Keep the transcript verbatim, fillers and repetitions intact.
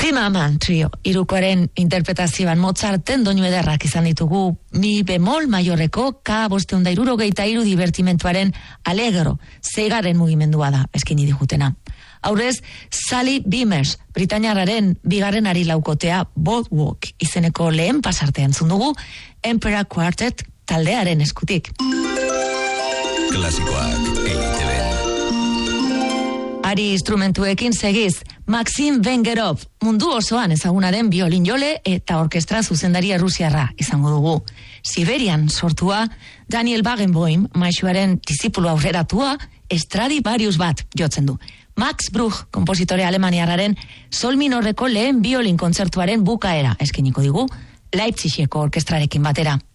Zimmerman trio, irukoaren interpretazioan Mozarten doinu ederrak izan ditugu, mi bemol maiorreko K bosteunda irurogeita iru divertimentuaren Allegro, zeigaren mugimendua da, eskini digutena. Aurrez, Sally Beamers, Britainiarraren bigarren ari laukotea Boardwalk izeneko lehen pasarte entzun dugu, Emperor Quartet taldearen eskutik. Klasikoak E I T B. Ari instrumentuekin segiz, Maxim Vengerov, mundu osoan ezagunaren biolin jole eta orkestra zuzendari errusiarra izango dugu. Siberian sortua, Daniel Barenboim, maisuaren disipulu aurreratua, Stradivarius bat jotzen du. Max Bruch, kompositore alemaniarraren sol minorreko lehen biolin kontzertuaren bukaera eskiniko digu, Leipzigeko orkestrarekin batera.